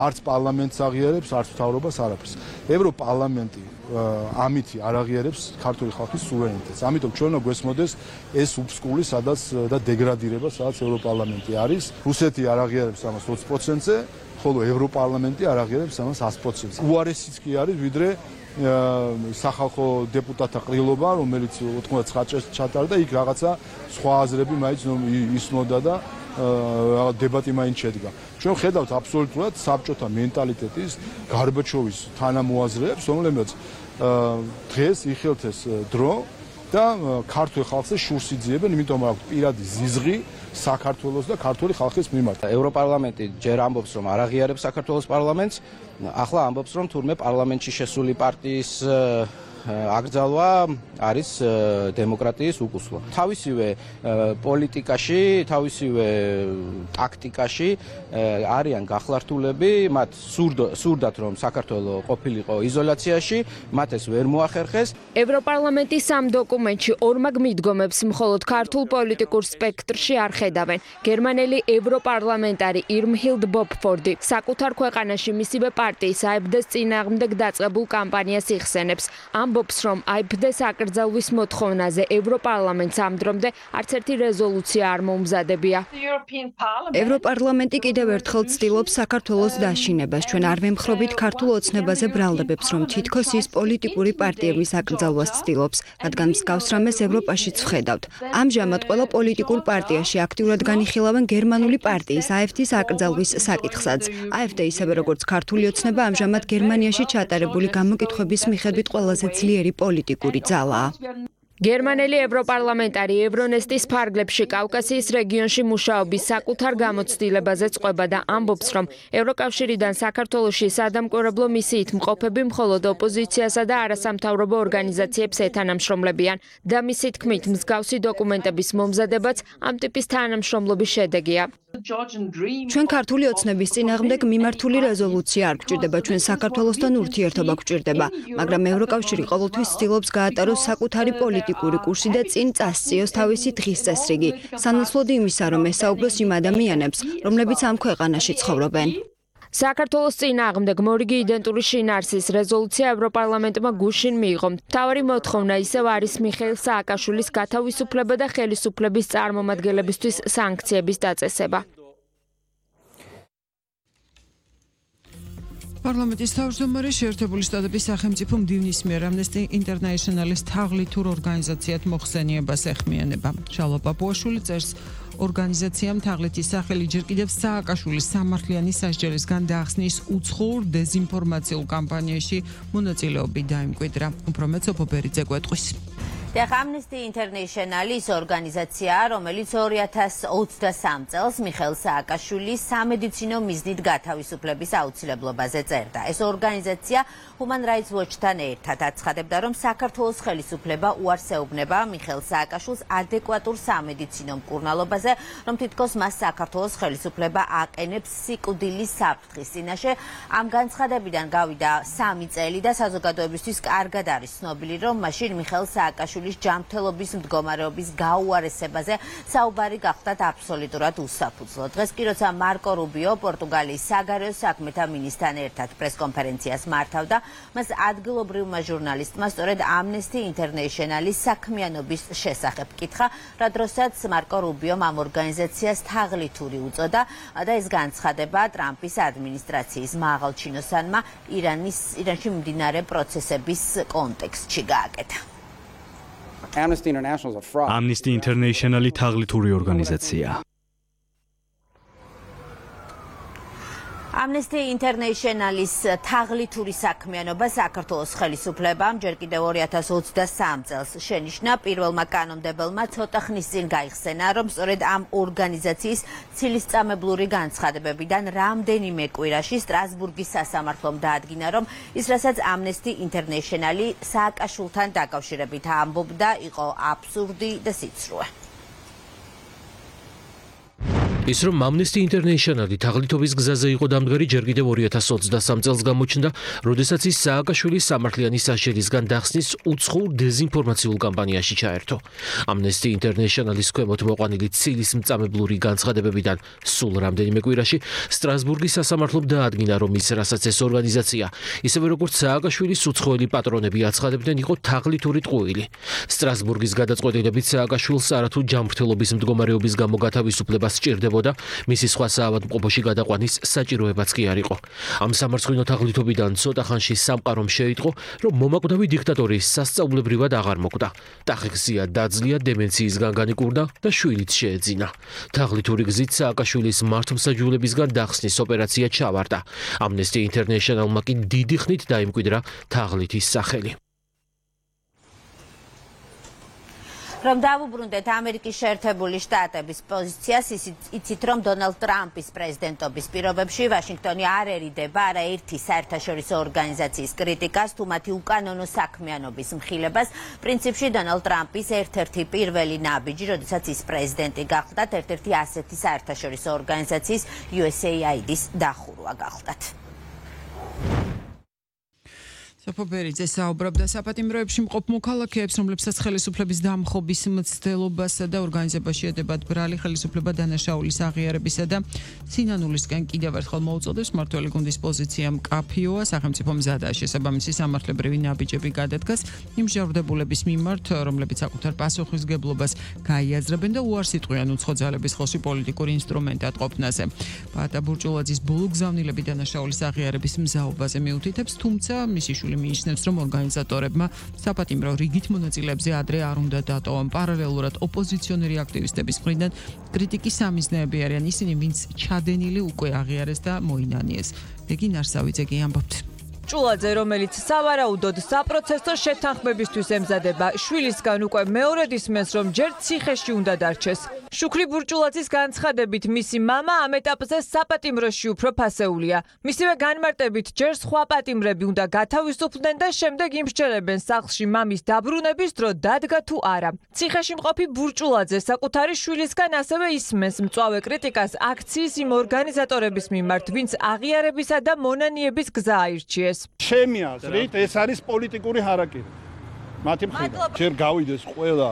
არც პარლამენტს აღიარებს, არც მთავრობას არაფერს. ევროპარლამენტი ამითი არ აღიარებს ქართული ხალხის სუვერენიტეტს. ამიტომ ჩვენ უნდა გვესმოდეს ეს უბსკული და დეგრადირება, სადაც ევროპარლამენტი არის. რუსეთი არ აღიარებს ამას 20%-ზე, ხოლო ევროპარლამენტი არ აღიარებს ამას 100%-ზე. უარესიც კი არის, ვიდრე სახალხო დეპუტატთა ყრილობა, რომელიც 99 წელს ჩატარდა, იქ რაღაცა სხვა აზრები მაინც ისმოდა და დებატი მაინც შედგა. ჩვენ ხედავთ აბსოლუტურად საბჭოთა მენტალიტეტის გარბაჩოვის თანამოაზრეებს, რომლებიც დღეს იხელთეს დრო და ქართულ ხალხზე შურს იძიებენ, იმიტომ აქვს პირადი ზიზღი საქართველოს და ქართული ხალხის მიმართ. ევროპარლამენტი ჯერ ამბობს, რომ არ აღიარებს საქართველოს პარლამენტს, ახლა ამბობს, რომ თურმე პარლამენტში შესული პარტიის აკრძალვა არის დემოკრატიის უკუსლო. თავისივე პოლიტიკაში, თავისივე ტაქტიკაში არიან გახლართულები, მათ სურდათ, რომ საქართველო ყოფილიყო იზოლაციაში, მათ ეს ვერ მოახერხეს. ევროპარლამენტის ამ დოკუმენტში ორმაგ მიდგომებს მხოლოდ ქართულ პოლიტიკურ სპექტრში არ ხედავენ. გერმანელი ევროპარლამენტარი ირმჰილდ ბოფფორდი საკუთარ ქვეყანაში მისივე პარტიის AfD-ს წინააღმდეგ დაწყებულ კამპანიას იხსენებს. ამბობს, რომ AfD-ს აკრძალვის მოთხოვნაზე ევროპარლამენტს ამ დრომდე არც ერთი რეზოლუცია არ მოუმზადებია. ევროპარლამენტი კიდევ ერთხელ ცდილობს საქართველოს დაშინებას. ჩვენ არ ვემხრობით ქართულ ოცნებაზე ბრალდებებს, რომ თითქოს ის პოლიტიკური პარტიების აკრძალვას ცდილობს, რადგან მსგავს რამეს ევროპაშიც ვხედავთ. ამჟამად ყველა პოლიტიკურ პარტიაში აქტიურად განიხილავენ გერმანული პარტიის AfD-ს აკრძალვის საკითხსაც. AfD ისევე როგორც ქართული ოცნება ამჟამად გერმანიაში ჩატარებული გამოკითხვების მიხედვით ყველაზე ძლიერი პოლიტიკური ძალაა. გერმანელი ევროპარლამენტარი ევრონესტის ფარგლებში კავკასიის რეგიონში მუშაობის საკუთარ გამოცდილებაზე წყვება და ამბობს, რომ ევროკავშირიდან საქართველოში სადამკვირვებლო მისიით მყოფები მხოლოდ ოპოზიციასა და არასამთავრობო ორგანიზაციებს ეთანამშრომლებიან და მისი თქმით მსგავსი დოკუმენტების მომზადებაც ამ ტიპის თანამშრომლობის შედეგია. ჩვენ ქართული ოცნების წინააღმდეგ მიმართული რეზოლუცია არ გვჭირდება, ჩვენ საქართველოსთან ურთიერთობა გვჭირდება, მაგრამ ევროკავშირი ყოველთვის ცდილობს გაატაროს საკუთარი პოლიტიკური კურსი და წინ წასწიოს თავისი დღის წესრიგი, სანაცვლოდ იმისა, რომ ესაუბროს იმ ადამიანებს, რომლებიც ამ ქვეყანაში ცხოვრობენ. საქართველოს წინააღმდეგ მორიგი იდენტური შინაარსის რეზოლუცია ევროპარლამენტმა გუშინ მიიღო. მთავარი მოთხოვნა ისევ არის მიხეილ სააკაშვილის გათავისუფლება და ხელისუფლების წარმომადგენლებისთვის სანქციების დაწესება. პარლამენტის თავმჯდომარე შეერთებული შტატების სახელმწიფო მდივნის მიერ Amnesty International-ის თაღლითურ ორგანიზაციად მოხსენიებას ეხმიანება. შალვა პაპუაშვილი წერს, ორგანიზაციამ თაღლითის სახელი ჯერ კიდევ სააკაშვილის სამართლიანი სასჯელისგან დაახსნის უცხოურ დეზინფორმაციულ კამპანიაში მონაწილეობით დაიმკვიდრა. უფრო მეტ სოფო ბერიძე გვეტყვის. Amnesty International-ის ორგანიზაციაა, რომელიც 2023 წელს მიხეილ სააკაშვილის სამედიცინო მიზნით გათავისუფლების აუცილებლობაზე წერდა. ეს ორგანიზაცია Human Rights Watch-თან ერთად აცხადებდა, რომ საქართველოს ხელისუფლება უარსეუბნება მიხეილ სააკაშვილს ადეკვატურ სამედიცინო მკურნალობაზე, რომ თითქოს მას საქართველოს ხელისუფლება აყენებს სიკვდილის საფრთხის წინაშე. ამ განცხადებიდან გავიდა 3 წელი და საზოგადოებისთვის კარგად არის ცნობილი, რომ მაშინ მიხეილ სააკაშვილის ჯანმრთელობის მდგომარეობის გაუარესებაზე საუბარი გახდათ აბსოლუტურად უსაფუძვლო. დღეს კი როცა მარკო რუბიო პორტუგალიის საგარეო საქმეთა მინისტრთან ერთად პრესკონფერენციას მართავდა, მას ადგილობრივმა ჟურნალისტმა სწორედ Amnesty International-ის საქმიანობის შესახებ კითხა, რა დროსაც მარკო რუბიომ ამ ორგანიზაციას თაღლითური უწოდა და ეს განცხადება ტრამპის ადმინისტრაციის მაღალჩინოსანმა ირანში მიმდინარე პროცესების კონტექსტში გააკეთა. Amnesty International-ი თაღლითური ორგანიზაციაა. Amnesty International-ის თაღლითური საქმიანობა საქართველოს ხელისუფლებამ ჯერ კიდევ 2023 წელს შენიშნა. პირველმა კანონმდებელმა ცოტა ხნის წინ გაიხსენა, რომ სწორედ ამ ორგანიზაციის ცილისწამებლური განცხადებებიდან რამდენიმე კვირაში სტრასბურგის სასამართლომ დაადგინა, რომ ის, რასაც Amnesty International-ი სააკაშვილთან დაკავშირებით ამბობდა, იყო აბსურდი და სიცრუე. ის რომ Amnesty International-ი თაღლითობის გზაზე იყო დამდგარი ჯერ კიდევ 2023 წელს გამოჩნდა, როდესაც ის სააკაშვილის სამართლიანი საშერისგან დახსნის უცხოურ დეზინფორმაციულ კამპანიაში ჩაერთო. Amnesty International-ის ქვემოთ მოყვანილი ცილის მწამებლური განცხადებებიდან სულ რამდენიმე კვირაში სტრასბურგის სასამართლომ დაადგინა, რომ ის, რასაც ეს ორგანიზაცია, ისევე როგორც სააკაშვილის უცხოელი პატრონები აცხადებდნენ, იყო თაღლითური ტყუილი. სტრასბურგის გადაწყვეტილებით სააკაშვილს არათუ ჯანმრთელობის მდგომარეობის გამო გათავისუფლება სჭირდებოდა, მისი სხვა საავადმყოფოში გადაყვანის საჭიროებაც კი არ იყო. ამ სამარცხვინო თაღლითობიდან ცოტა ხანში სამყარომ შეიტყო, რომ მომაკვდავი დიქტატორი სასწაულებრივად აღარ მოკვდა. ტახტზეა დაძლია, დემენციისგან განიკურნა და შვილიც შეეძინა. თაღლითური გზით სააკაშვილის მართლმსაჯულებისგან დახსნის ოპერაცია ჩავარდა. Amnesty International-მა კი დიდი ხნით დაიმკვიდრა თაღლითის სახელი. რომ დავუბრუნდეთ ამერიკის შეერთებული შტატების პოზიციას, იცით რომ დონალდ ტრამპის პრეზიდენტობის პირობებში ვაშინგტონი არ ერიდება არაერთი საერთაშორისო ორგანიზაციის კრიტიკას თუ მათი უკანონო საქმიანობის მხილებას. პრინციპში დონალდ ტრამპის ერთ-ერთი პირველი ნაბიჯი, როდესაც ის პრეზიდენტი გახდა, ერთ-ერთი ასეთი საერთაშორისო ორგანიზაციის USAID-ის დახურვა გახლდათ. საფობერიძე საუბრობდა საპატიმროებში მყოფ მოქალაქეებს, რომლებსაც ხელისუფლების დამხობის მცდელობასა და ორგანიზებაში ედებათ ბრალი ხელისუფლება დანაშაულის აღიარებისა და სინანულისკენ კიდევ ერთხელ მოუწოდებს. მმართველი გუნდის პოზიცია მკაფიოა, სახელმწიფო მზადაა შესაბამისი სამართლებრივი ნაბიჯები გადადგას იმ ჟავრდებულების მიმართ, რომლებიც საკუთარ პასუხისგებლობას გაიაზრებენ და უარს იტყვიან უცხო ძალების ხელში პოლიტიკური ინსტრუმენტად ყოფნაზე. პაატა ბურჭულაძის ბოლო გზავნილები დანაშაულის აღიარების მზაობაზე მიუთითებს, თუმცა მისი მიიჩნევს, რომ ორგანიზატორებმა საპატიმრო რიგით მონაწილეებზე ადრე არ უნდა დატოვონ. პარალელურად ოპოზიციონერი აქტივისტების მხრიდან კრიტიკის სამიზნეები არიან ისინი, ვინც ჩადენილი უკვე აღიარეს და მოინანიეს. რეგინა არსავიძე კი ამბობს. ბურჭულაძე, რომელიც სავარაუდოდ საპროცესო შეთანხმებისთვის ემზადება, შვილისგან უკვე მეორედ ისმენს, რომ ჯერ ციხეში უნდა დარჩეს. შუქრი ბურჭულაძის განცხადებით, მისი მამა ამ ეტაპზე საპატიმროში უფრო ფასეულია. მისივე განმარტებით, ჯერ სხვა პატიმრები უნდა გათავისუფლდნენ და შემდეგ იმსჯერებენ სახლში მამის დაბრუნების დრო დადგა თუ არა. ციხეში მყოფი ბურჭულაძე საკუთარი შვილისგან ასევე ისმენს მწვავე კრიტიკას აქციის იმ ორგანიზატორების მიმართ, ვინც აღიარებისა და მონანიების გზა აირჩიეს. ჩემი აზრით, ეს არის პოლიტიკური ჰარაკირი. მათი მხრიდან. ჯერ გავიდეს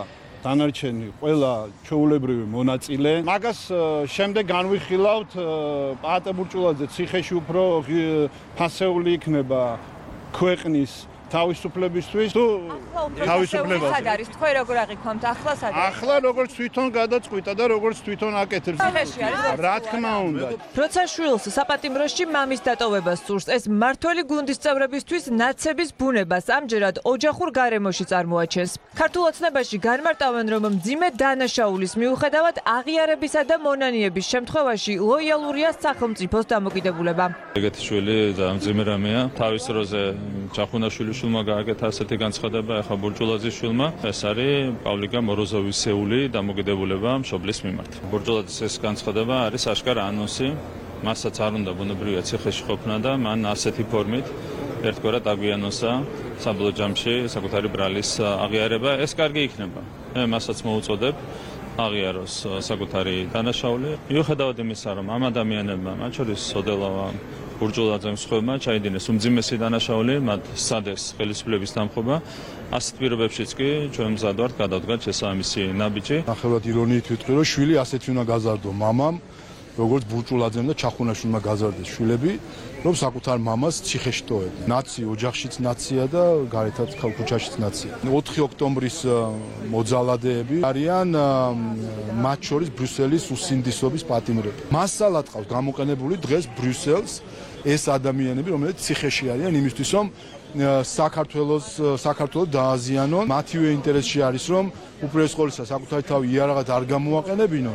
ყველა ჩვეულებრივი მონაწილე. მაგას შემდეგ განვიხილავთ პაატა ბურჭულაძე ციხეში უფრო ფასეული იქნება ქვეყნის თავისუფლებისთვის თუ თავისუფლებაზე. სად არის თქვენ როგორ აღიქვამთ ახლა სად? ახლა როგორც თვითონ გადაწყვიტა და როგორც თვითონ აკეთებს. რა თქმა უნდა. როცა შვილს საპატიმროში მამის დატოვებას სურს, ეს მმართველი გუნდის წევრებისთვის ნაცების ბუნებას ამჯერად ოჯახურ გარემოში წარმოაჩენს. ქართულ ოცნებაში განმარტავენ, რომ მძიმე დანაშაულის მიუხედავად აღიარებისა და მონანიების შემთხვევაში ლოიალურია სახელმწიფოს დამოკიდებულება. ეგეთი შვილი და მძიმე რამეა. თავის დროზე ჩახუნაშვილი შვილმა გააკეთა ასეთი განცხადება, ახლა ბურჭულაძის შვილმა. ეს არის პავლიკა მოროზოვისეული დამოკიდებულება მშობლის მიმართ. ბურჭულაძის ეს განცხადება არის აშკარა ანონსი, მასაც არ უნდა ბუნებრივია ციხეში ყოფნა და მან ასეთი ფორმით ერთგვარად აგვიანოსა საბოლოო ჯამში საკუთარი ბრალის აღიარება. ეს კარგი იქნება. მე მასაც მოუწოდებ აღიაროს საკუთარი დანაშაული. მიუხედავად იმისა, რომ ამ ადამიანებმა, მათ შორის ოდელავა ბურჭულაძემ სხვებმა ჩაიდინეს უმძიმესი დანაშაული, მათ სცადეს ხელისუფლების დამხობა. ასეთ პირობებშიც კი ჩვენ მზად ვართ გადავდგათ შესაბამისი ნაბიჯი. ნახევრად ირონიით ვიტყვი, რომ შვილი ასეთი უნდა გაზარდო მამამ, როგორც ბურჭულაძემ და ჩახუნაშვილმა გაზარდეს შვილები, რომ საკუთარ მამას ციხეში ტოვებდნენ. ნაცი ოჯახშიც ნაცია და გარეთაც ქუჩაშიც ნაცია. 4 ოქტომბრის მოძალადეები არიან მათ შორის ბრიუსელის უსინდისობის პატიმრები. მასალა ყავს გამოყენებული დღეს ბრიუსელს ეს ადამიანები, რომლებიც ციხეში არიან იმისთვის, რომ საქართველოს დააზიანონ. მათივე ინტერესში არის, რომ უპირველეს ყოვლისა საკუთარი თავი იარაღად არ გამოაყენებინონ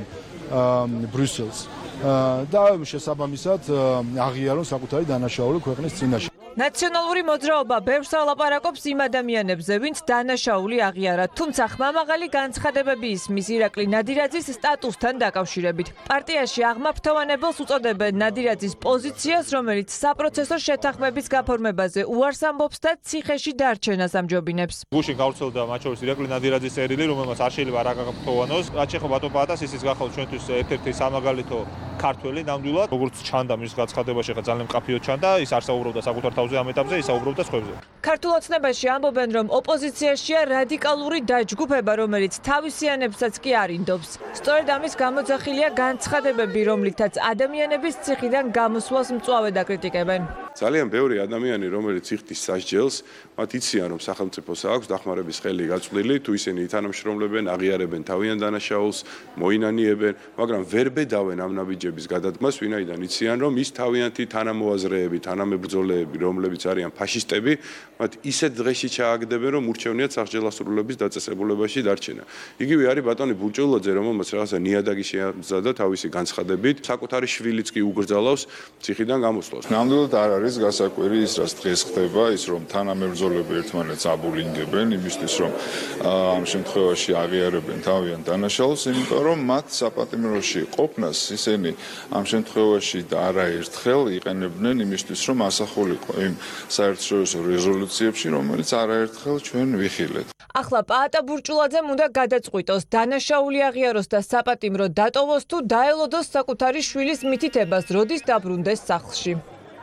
ბრიუსელს და შესაბამისად აღიარონ საკუთარი დანაშაული ქვეყნის წინაშე. ნაციონალური მოძრაობა ბევრს ალაპარაკობს იმ ადამიანებზე, ვინც დანაშაული აღიარა, თუმცა ხმამაღალი განცხადებები ისმის ირაკლი ნადირაძის სტატუსთან დაკავშირებით. პარტიაში აღმაფრთოვანებელს უწოდებენ ნადირაძის პოზიციას, რომელიც საპროცესო შეთანხმების გაფორმებაზე უარს ამბობს და ციხეში დარჩენას ამჯობინებს. გუშინ გავრცელდა მათ შორის ირაკლი ნადირაძის წერილი, რომელმაც არ შეიძლება არ აღაფრთოვანოს. რაც ეხება ბატონ პაატას, ისიც გახალთ ჩვენთვის ერთ-ერთი სამაგალითო ქართველი ნამდვილად. როგორც ჩანდა მის განცხადებაში, ხა ძალიან მკაფიოდ ჩანდა, ის არ საუბრობდა საკუთარ თავზე ამ ეტაპზე, ის საუბრობდა სხვებზე. ქართულ ოცნებაში ამბობენ, რომ ოპოზიციაშია რადიკალური დაჯგუფება, რომელიც თავისიანებსაც კი არინდობს. სწორედ ამის გამოძახილია განცხადებები, რომლითაც ადამიანების ციხიდან გამოსვლას მწვავე დაკრიტიკებენ. ძალიან ბევრი ადამიანი, რომელიც იხდის სასჯელს, მათ იციან, რომ სახელმწიფოს აქვს დახმარების ხელი გაწყვდილი, თუ ისინი ითანამშრომლებენ, აღიარებენ თავიანთ დანაშაულს, მოინანიებენ, მაგრამ ვერ ბედავენ ამ ნაბიჯების გადადგმას, ვინაიდან იციან, რომ ის თავიანთი თანამოაზრეები, თანამებრძოლეები, რომლებიც არიან ფაშისტები, მათ ისეთ დღეში ჩააგდებენ, რომ ურჩევნიათ სახჯელასრულების დაწესებულებაში დარჩენა. იგივე არის ბატონი ბურჭულაძე, რომელმაც რაღაცა ნიადაგი შეამზადა თავისი განცხადებით, საკუთარი შვილიც კი უგრძალავს ციხიდან გამოსვლას. ნამდვილად არ არის გასაკვირი ის, რაც დღეს ხდება, ის რომ თანამებრძოლები ერთმანეთს აბულინგებენ იმისთვის, რომ ამ შემთხვევაში აღიარებენ თავიანთ დანაშაულს, იმიტომ რომ მათ საპატიმროში ყოფნას ისინი ამ შემთხვევაში და არაერთხელ იყენებდნენ იმისთვის, რომ ასახულიყო იმ საერთაშორისო რეზოლუციებში, რომელიც არაერთხელ ჩვენ ვიხილეთ. ახლა პაატა ბურჭულაძემ უნდა გადაწყვიტოს, დანაშაული აღიაროს და საპატიმრო დატოვოს თუ დაელოდოს საკუთარი შვილის მითითებას, როდის დაბრუნდეს სახლში.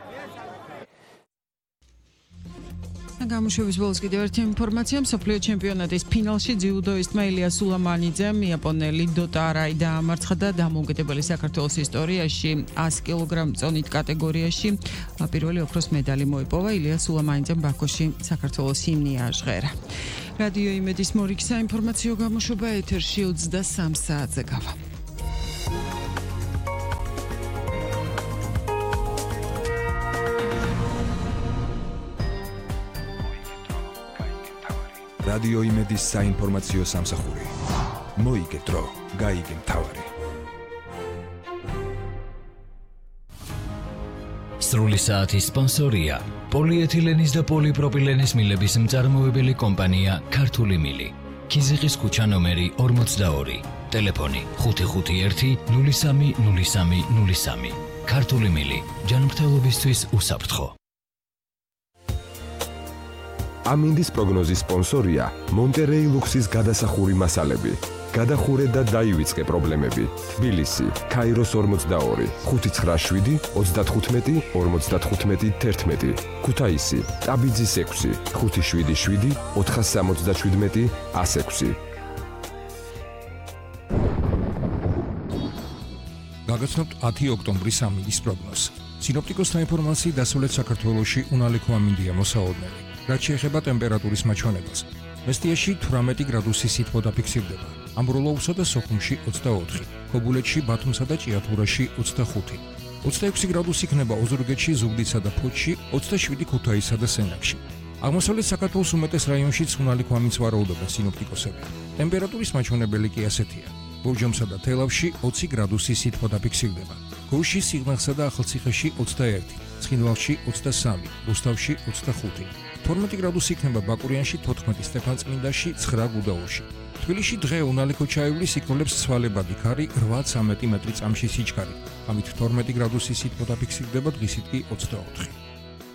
გამოშვების ბოლოს კიდევ ერთი ინფორმაცია. მსოფლიო ჩემპიონატის ფინალში ძიუდოისტმა ილია სულამანიძემ იაპონელი დოტა არაი დაამარცხა და დამოუკიდებელი საქართველოს ისტორიაში 100 კილოგრამ წონით კატეგორიაში პირველი ოქროს медаლი მოიპოვა. ილია სულამანიძემ ბაქოში საქართველოს ჰიმნი აჟღერა. რადიო იმედის მორიგი საინფორმაციო გამოშვება ეთერში 23 საათზე გავა. რადიო იმედის საინფორმაციო სამსახური. მოიგე დრო, გაიგე მთავარი. სრული საათის სპონსორია პოლიეთილენის და პოლიპროპილენის მილების მწარმოებელი კომპანია ქართული მილი. ქიზიყის ქუჩა ნომერი 42, ტელეფონი 551 03 03 03. ქართული მილი, ჯანმრთელობისთვის უსაფრთხო. ამინდის პროგნოზის სპონსორია მონტერეი ლუქსის გადასახური მასალები. გადახურე და დაივიწყე პრობლემები. თბილისი, ქაიროს 42, 597 35 55 11. ქუთაისი, ტაბიძის 6, 577 477 106. გაგაცნობთ 10 ოქტომბრის ამინდის პროგნოზს. სინოპტიკოსთა ინფორმაციით დასავლეთ საქართველოში უნალექო ამინდია მოსაოდნელი. რაც შეეხება ტემპერატურის მაჩვენებას. მესტიაში 18 გრადუსი სითბო დაფიქსირდება. ამბროლოუსა და სოხუმში 24, ქობულეთში, ბათუმსა და ჭიათურაში 25. 26 გრადუსი იქნება ოზურგეთში, ზუგდიდსა და ფოთში, 27 ქუთაისსა და სენაკში. აღმოსავლეთ საქართველოს უმეტეს რაიონშიც უნალექო ამინდს ვარაუდობენ სინოპტიკოსები. ტემპერატურის მაჩვენებელი კი ასეთია. ბურჯომსა და თელავში 20 გრადუსი სითბო დაფიქსირდება. გუშინში, სიღნაღსა და ახალციხეში 21, ცხინვალში 23, რუსთავში 25. 12 გრადუსი იქნება ბაკურიანში, 14 სტეფანწმინდაში, 9 გუდაურში. თბილისში დღე უნალექო ჩაივლის იქნოლებს ცვალებადი ქარი 8-13 მეტრი წამში სიჩქარე. ამით 12 გრადუსი სითბო დაფიქსირდება, დღისით კი 24.